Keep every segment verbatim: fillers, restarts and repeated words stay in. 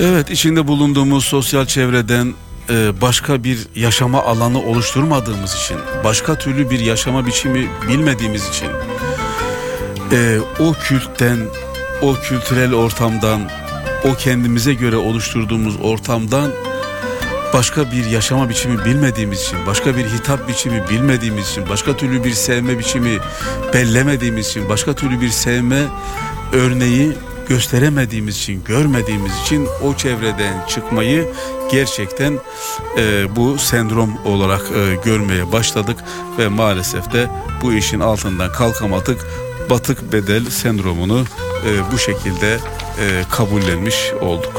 Evet, içinde bulunduğumuz sosyal çevreden e, başka bir yaşama alanı oluşturmadığımız için, başka türlü bir yaşama biçimi bilmediğimiz için, e, o kültten, o kültürel ortamdan, o kendimize göre oluşturduğumuz ortamdan başka bir yaşama biçimi bilmediğimiz için, başka bir hitap biçimi bilmediğimiz için, başka türlü bir sevme biçimi bellemediğimiz için, başka türlü bir sevme örneği gösteremediğimiz için, görmediğimiz için o çevreden çıkmayı gerçekten e, bu sendrom olarak e, görmeye başladık ve maalesef de bu işin altından kalkamadık. Batık bedel sendromunu e, bu şekilde e, kabullenmiş olduk.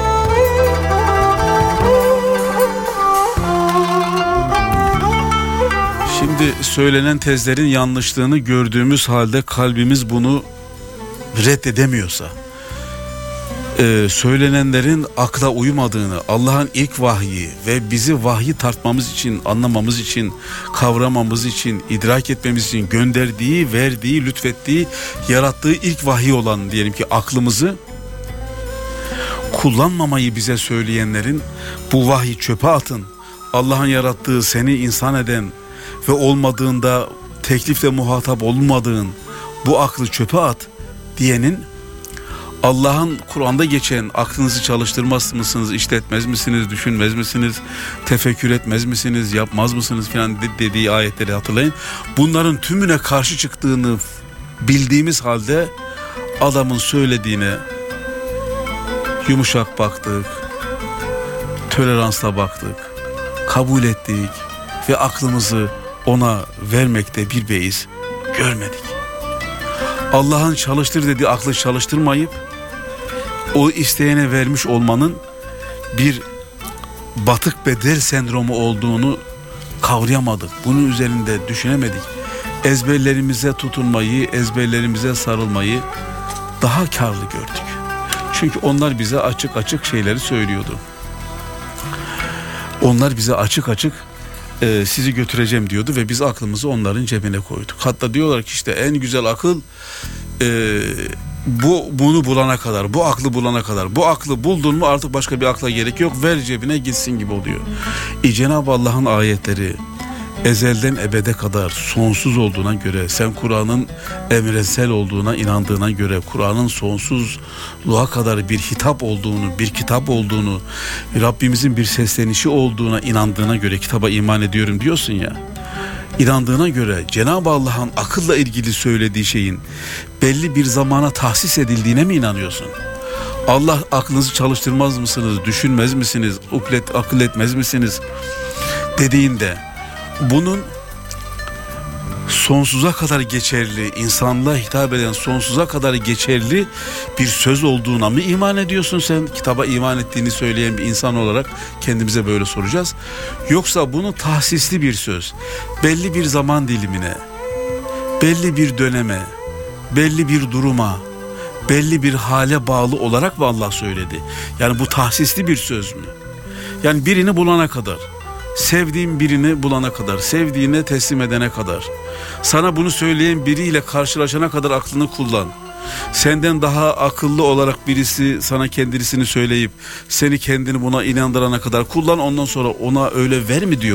Şimdi söylenen tezlerin yanlışlığını gördüğümüz halde kalbimiz bunu reddedemiyorsa, e, söylenenlerin akla uymadığını, Allah'ın ilk vahyi ve bizi vahyi tartmamız için, anlamamız için, kavramamız için, idrak etmemiz için gönderdiği, verdiği, lütfettiği, yarattığı ilk vahiy olan diyelim ki aklımızı kullanmamayı bize söyleyenlerin bu vahyi çöpe atın, Allah'ın yarattığı seni insan eden ve olmadığında teklifle muhatap olmadığın bu aklı çöpe at diyenin, Allah'ın Kur'an'da geçen aklınızı çalıştırmaz mısınız, işletmez misiniz, düşünmez misiniz, tefekkür etmez misiniz, yapmaz mısınız filan dediği ayetleri hatırlayın. Bunların tümüne karşı çıktığını bildiğimiz halde adamın söylediğine yumuşak baktık, toleransla baktık, kabul ettik ve aklımızı ona vermekte bir beis görmedik. Allah'ın çalıştır dediği aklı çalıştırmayıp o isteyene vermiş olmanın bir batık bedel sendromu olduğunu kavrayamadık. Bunun üzerinde düşünemedik. Ezberlerimize tutunmayı, ezberlerimize sarılmayı daha karlı gördük. Çünkü onlar bize açık açık şeyleri söylüyordu. Onlar bize açık açık e, sizi götüreceğim diyordu ve biz aklımızı onların cebine koyduk. Hatta diyorlar ki işte en güzel akıl e, bu bunu bulana kadar, bu aklı bulana kadar. Bu aklı buldun mu artık başka bir akla gerek yok. Ver cebine gitsin gibi oluyor. E, Cenab-ı Allah'ın ayetleri ezelden ebede kadar sonsuz olduğuna göre, sen Kur'an'ın evrensel olduğuna inandığına göre, Kur'an'ın sonsuzluğa kadar bir hitap olduğunu, bir kitap olduğunu, Rabbimizin bir seslenişi olduğuna inandığına göre, kitaba iman ediyorum diyorsun ya, inandığına göre Cenab-ı Allah'ın akılla ilgili söylediği şeyin belli bir zamana tahsis edildiğine mi inanıyorsun? Allah aklınızı çalıştırmaz mısınız, düşünmez misiniz, uklet, akıl etmez misiniz dediğinde bunun sonsuza kadar geçerli, insanlığa hitap eden sonsuza kadar geçerli bir söz olduğuna mı iman ediyorsun sen? Kitaba iman ettiğini söyleyen bir insan olarak kendimize böyle soracağız. Yoksa bunu tahsisli bir söz, belli bir zaman dilimine, belli bir döneme, belli bir duruma, belli bir hale bağlı olarak mı Allah söyledi? Yani bu tahsisli bir söz mü? Yani birini bulana kadar, sevdiğin birini bulana kadar, sevdiğine teslim edene kadar, sana bunu söyleyen biriyle karşılaşana kadar aklını kullan. Senden daha akıllı olarak birisi sana kendisini söyleyip seni kendini buna inandırana kadar kullan, ondan sonra ona öyle ver mi diyor